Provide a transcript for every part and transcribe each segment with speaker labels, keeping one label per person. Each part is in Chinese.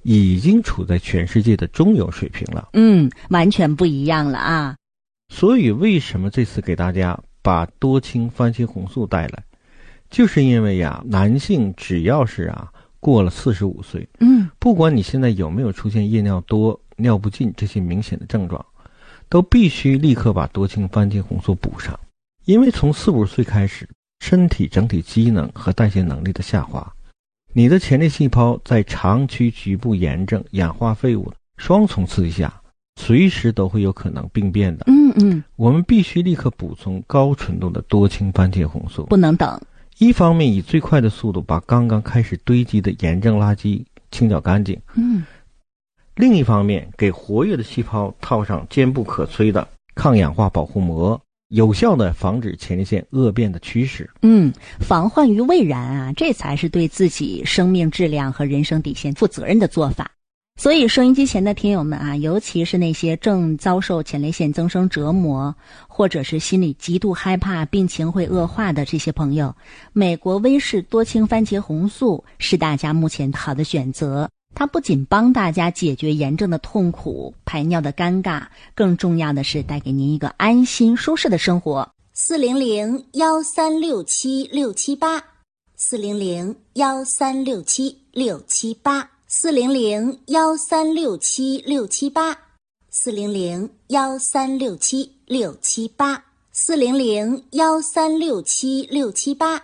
Speaker 1: 已经处在全世界的中游水平了。
Speaker 2: 完全不一样了啊。
Speaker 1: 所以为什么这次给大家把多氢番茄红素带来，就是因为男性只要是过了45岁，不管你现在有没有出现夜尿多、尿不尽这些明显的症状，都必须立刻把多氢番茄红素补上。因为从40-50岁开始，身体整体机能和代谢能力的下滑，你的前列细胞在长期局部炎症、氧化废物的双重刺激下，随时都会有可能病变的。我们必须立刻补充高纯度的多氢番茄红素，
Speaker 2: 不能等。
Speaker 1: 一方面以最快的速度把刚刚开始堆积的炎症垃圾清剿干净，另一方面给活跃的细胞套上坚不可摧的抗氧化保护膜，有效的防止前列腺恶变的趋势。
Speaker 2: 防患于未然这才是对自己生命质量和人生底线负责任的做法。所以收音机前的听友们尤其是那些正遭受前列腺增生折磨，或者是心里极度害怕病情会恶化的这些朋友，美国威士多氢番茄红素是大家目前好的选择。它不仅帮大家解决炎症的痛苦、排尿的尴尬，更重要的是带给您一个安心舒适的生活。
Speaker 3: 400-1367-678 400-1367-678 400-1367-678 400-1367-678 400-1367-678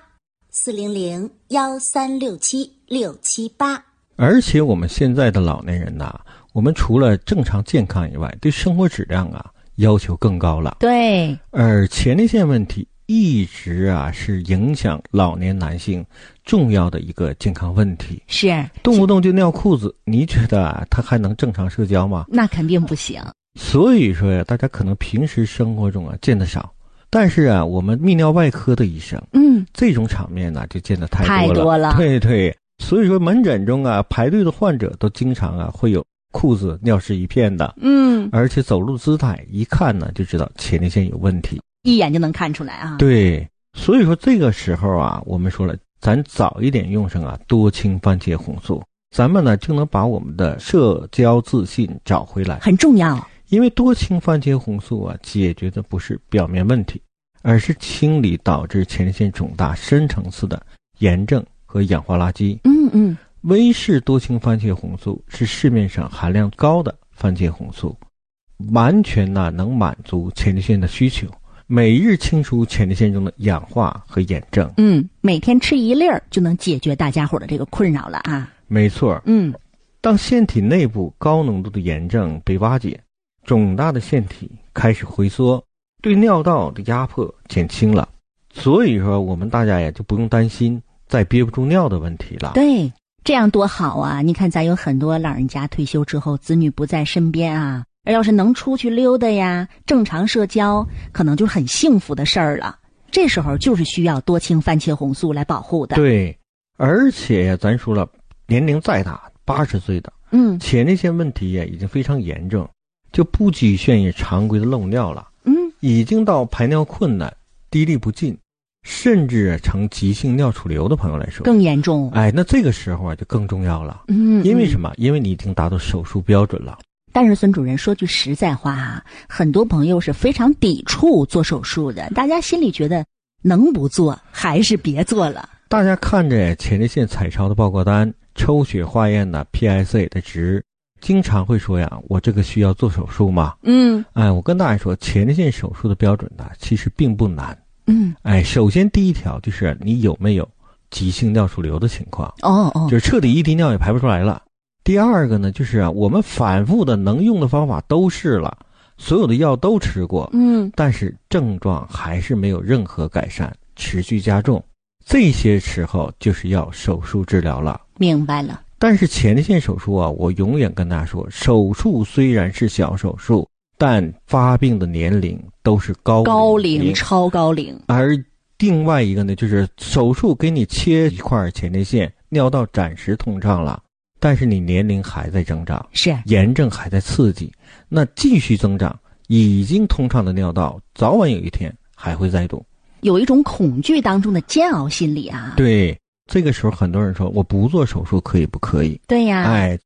Speaker 3: 400-1367-678。
Speaker 1: 而且我们现在的老年人我们除了正常健康以外，对生活质量要求更高了。
Speaker 2: 对，
Speaker 1: 而前列腺问题一直是影响老年男性重要的一个健康问题。
Speaker 2: 是，
Speaker 1: 动不动就尿裤子，你觉得他还能正常社交吗？
Speaker 2: 那肯定不行。
Speaker 1: 所以说大家可能平时生活中见得少，但是我们泌尿外科的医生，这种场面就见得太多了。对，所以说门诊中排队的患者都经常会有裤子尿湿一片的。而且走路姿态一看就知道前列腺有问题，
Speaker 2: 一眼就能看出来
Speaker 1: 对，所以说这个时候我们说了，咱早一点用上多氢番茄红素，咱们呢就能把我们的社交自信找回来，
Speaker 2: 很重要。
Speaker 1: 因为多氢番茄红素解决的不是表面问题，而是清理导致前列腺肿大深层次的炎症和氧化垃圾。威士多氢番茄红素是市面上含量高的番茄红素，完全能满足前列腺的需求，每日清除前列腺中的氧化和炎症。
Speaker 2: 每天吃一粒就能解决大家伙的这个困扰了
Speaker 1: 没错。当腺体内部高浓度的炎症被瓦解，肿大的腺体开始回缩，对尿道的压迫减轻了，所以说我们大家也就不用担心再憋不住尿的问题了。
Speaker 2: 对，这样多好你看咱有很多老人家退休之后子女不在身边而要是能出去溜达呀，正常社交，可能就是很幸福的事儿了。这时候就是需要多氢番茄红素来保护的。
Speaker 1: 对，而且咱说了，年龄再大80岁的前列腺问题已经非常严重，就不局限于常规的漏尿了，已经到排尿困难、滴沥不尽，甚至成急性尿储流的朋友来说
Speaker 2: 更严重。
Speaker 1: 那这个时候就更重要了。因为什么？因为你已经达到手术标准了。
Speaker 2: 但是孙主任说句实在话很多朋友是非常抵触做手术的，大家心里觉得能不做还是别做了。
Speaker 1: 大家看着前列腺彩超的报告单、抽血化验的 PSA 的值，经常会说我这个需要做手术吗？我跟大家说，前列腺手术的标准其实并不难。首先第一条就是你有没有急性尿储流的情况，就是彻底一滴尿也排不出来了。第二个呢，就是我们反复的能用的方法都试了，所有的药都吃过，但是症状还是没有任何改善，持续加重，这些时候就是要手术治疗了。
Speaker 2: 明白了。
Speaker 1: 但是前列腺手术我永远跟大家说，手术虽然是小手术，但发病的年龄都是高龄、
Speaker 2: 超高龄。
Speaker 1: 而另外一个呢，就是手术给你切一块前列腺，尿道暂时通畅了，但是你年龄还在增长，
Speaker 2: 是
Speaker 1: 炎症还在刺激，那继续增长，已经通畅的尿道早晚有一天还会再堵，
Speaker 2: 有一种恐惧当中的煎熬心理
Speaker 1: 对，这个时候很多人说我不做手术可以不可以？
Speaker 2: 对呀，